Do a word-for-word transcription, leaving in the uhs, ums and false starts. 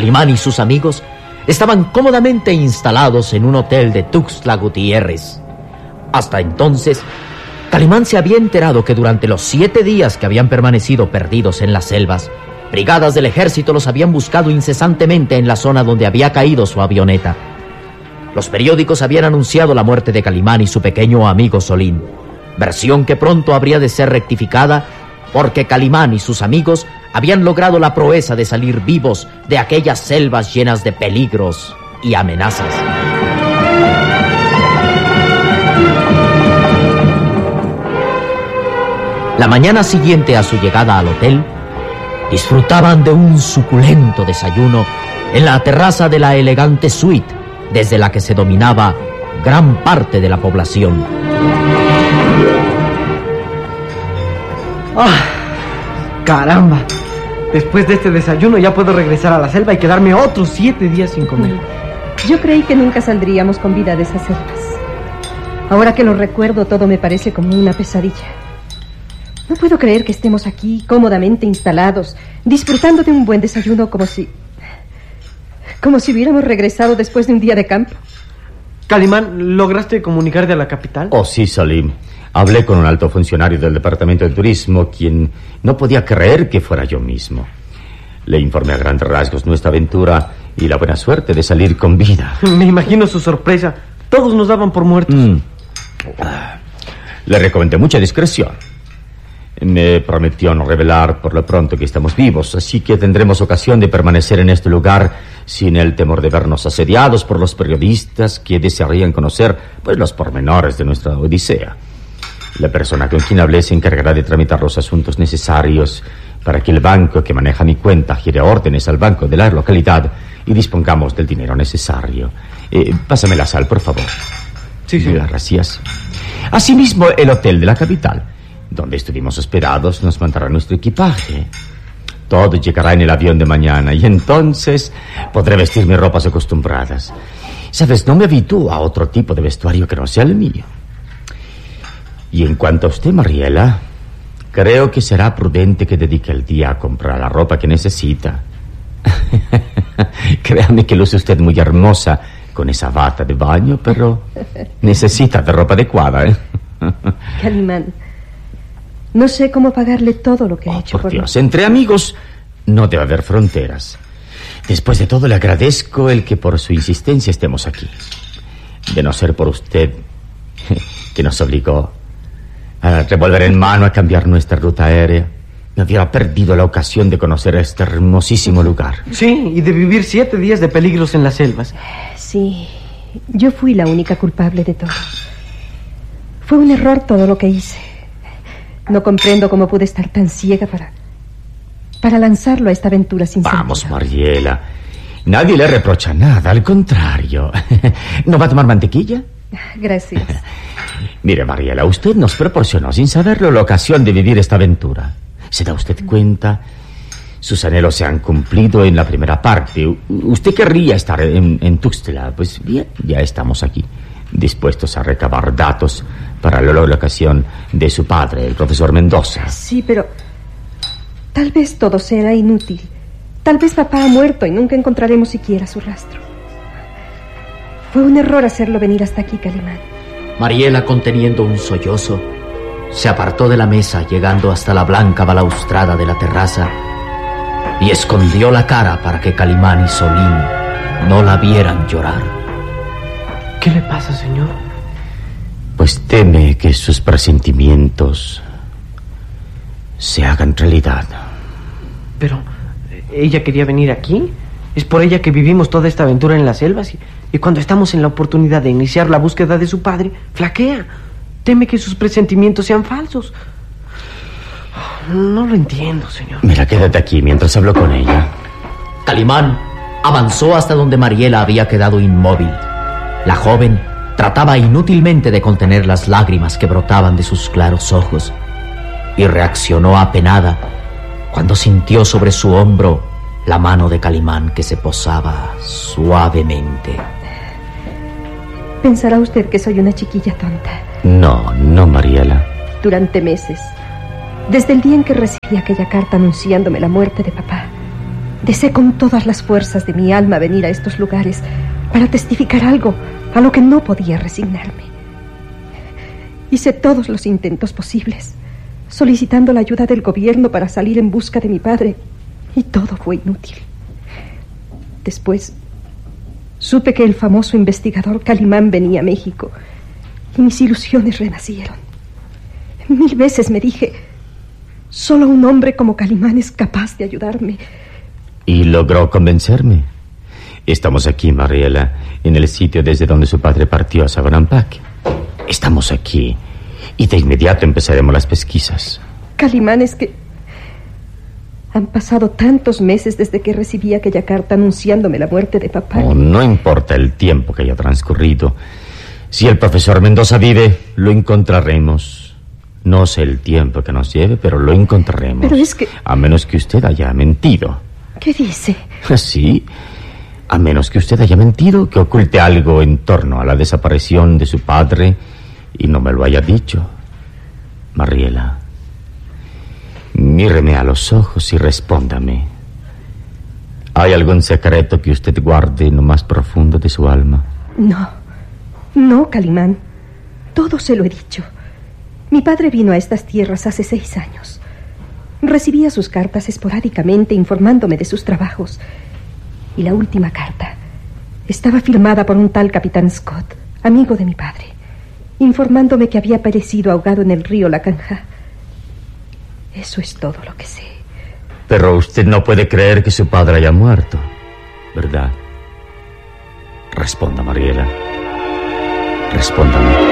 Calimán y sus amigos estaban cómodamente instalados en un hotel de Tuxtla Gutiérrez. Hasta entonces, Calimán se había enterado que durante los siete días que habían permanecido perdidos en las selvas, brigadas del ejército los habían buscado incesantemente en la zona donde había caído su avioneta. Los periódicos habían anunciado la muerte de Calimán y su pequeño amigo Solín, versión que pronto habría de ser rectificada porque Calimán y sus amigos habían logrado la proeza de salir vivos de aquellas selvas llenas de peligros y amenazas. La mañana siguiente a su llegada al hotel, disfrutaban de un suculento desayuno en la terraza de la elegante suite, desde la que se dominaba gran parte de la población. ¡Ah! ¡Caramba! Después de este desayuno ya puedo regresar a la selva y quedarme otros siete días sin comer. Yo creí que nunca saldríamos con vida de esas selvas. Ahora que lo recuerdo, todo me parece como una pesadilla. No puedo creer que estemos aquí cómodamente instalados, disfrutando de un buen desayuno como si... como si hubiéramos regresado después de un día de campo. Calimán, ¿lograste comunicarte a la capital? Oh, sí, Salim. Hablé con un alto funcionario del Departamento de Turismo, quien no podía creer que fuera yo mismo. Le informé a grandes rasgos nuestra aventura y la buena suerte de salir con vida. Me imagino su sorpresa. Todos nos daban por muertos. Mm. Le recomendé mucha discreción. Me prometió no revelar por lo pronto que estamos vivos, así que tendremos ocasión de permanecer en este lugar sin el temor de vernos asediados por los periodistas que desearían conocer, pues, los pormenores de nuestra odisea. La persona con quien hablé se encargará de tramitar los asuntos necesarios para que el banco que maneja mi cuenta gire órdenes al banco de la localidad y dispongamos del dinero necesario. Eh, pásame la sal, por favor. Sí, sí. Gracias. Asimismo, el hotel de la capital, donde estuvimos hospedados, nos mandará nuestro equipaje. Todo llegará en el avión de mañana y entonces podré vestir mis ropas acostumbradas. Sabes, no me habitúo a otro tipo de vestuario que no sea el mío. Y en cuanto a usted, Mariela, creo que será prudente que dedique el día a comprar la ropa que necesita. Créame que luce usted muy hermosa con esa bata de baño, pero necesita de ropa adecuada, ¿eh? Calimán, no sé cómo pagarle todo lo que oh, ha hecho por por Dios, mí. Entre amigos no debe haber fronteras. Después de todo, le agradezco el que por su insistencia estemos aquí. De no ser por usted, que nos obligó a revolver en mano a cambiar nuestra ruta aérea, me hubiera perdido la ocasión de conocer este hermosísimo lugar. Sí, y de vivir siete días de peligros en las selvas. Sí, yo fui la única culpable de todo. Fue un error todo lo que hice. No comprendo cómo pude estar tan ciega para... para lanzarlo a esta aventura sin sentido. Vamos, Mariela. Nadie le reprocha nada, al contrario. ¿No va a tomar mantequilla? Gracias. Mire, Mariela, usted nos proporcionó, sin saberlo, la ocasión de vivir esta aventura. ¿Se da usted cuenta? Sus anhelos se han cumplido en la primera parte. Usted querría estar en, en Tuxtla. Pues bien, ya estamos aquí, dispuestos a recabar datos para la locación de su padre, el profesor Mendoza. Sí, pero tal vez todo será inútil. Tal vez papá ha muerto y nunca encontraremos siquiera su rastro. Fue un error hacerlo venir hasta aquí, Calimán. Mariela, conteniendo un sollozo, se apartó de la mesa, llegando hasta la blanca balaustrada de la terraza, y escondió la cara para que Calimán y Solín no la vieran llorar. ¿Qué le pasa, señor? Pues teme que sus presentimientos se hagan realidad. Pero ella quería venir aquí. Es por ella que vivimos toda esta aventura en las selvas y, y cuando estamos en la oportunidad de iniciar la búsqueda de su padre, flaquea. Teme que sus presentimientos sean falsos. No lo entiendo, señor. Mira, quédate aquí mientras hablo con ella. Calimán avanzó hasta donde Mariela había quedado inmóvil. La joven trataba inútilmente de contener las lágrimas que brotaban de sus claros ojos y reaccionó apenada cuando sintió sobre su hombro la mano de Calimán que se posaba suavemente. Pensará usted que soy una chiquilla tonta. No, no, Mariela. Durante meses, desde el día en que recibí aquella carta anunciándome la muerte de papá, Deseé con todas las fuerzas de mi alma venir a estos lugares para testificar algo a lo que no podía resignarme. Hice todos los intentos posibles, solicitando la ayuda del gobierno para salir en busca de mi padre, y todo fue inútil. Después, supe que el famoso investigador Calimán venía a México, y mis ilusiones renacieron. Mil veces me dije, solo un hombre como Calimán es capaz de ayudarme. Y logró convencerme. Estamos aquí, Mariela, en el sitio desde donde su padre partió a Sabanampaque. Estamos aquí y de inmediato empezaremos las pesquisas. Calimán, es que han pasado tantos meses desde que recibí aquella carta anunciándome la muerte de papá. Oh, no importa el tiempo que haya transcurrido. Si el profesor Mendoza vive, lo encontraremos. No sé el tiempo que nos lleve, pero lo encontraremos. Pero es que... A menos que usted haya mentido. ¿Qué dice? Sí, a menos que usted haya mentido, que oculte algo en torno a la desaparición de su padre y no me lo haya dicho. Mariela, míreme a los ojos y respóndame. ¿Hay algún secreto que usted guarde en lo más profundo de su alma? No, no, Calimán. Todo se lo he dicho. Mi padre vino a estas tierras hace seis años. Recibía sus cartas esporádicamente informándome de sus trabajos. Y la última carta estaba firmada por un tal capitán Scott, amigo de mi padre, informándome que había perecido ahogado en el río Lacanja. Eso es todo lo que sé. Pero usted no puede creer que su padre haya muerto, ¿verdad? Responda, Mariela. Respóndame.